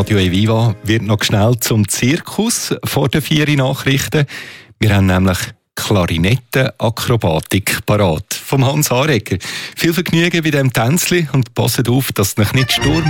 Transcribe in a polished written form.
Radio Eviva wird noch schnell zum Zirkus vor den 4 Nachrichten. Wir haben nämlich Klarinettenakrobatik parat vom Hans Aregger. Viel Vergnügen bei diesem Tänzli und passt auf, dass es nicht Sturm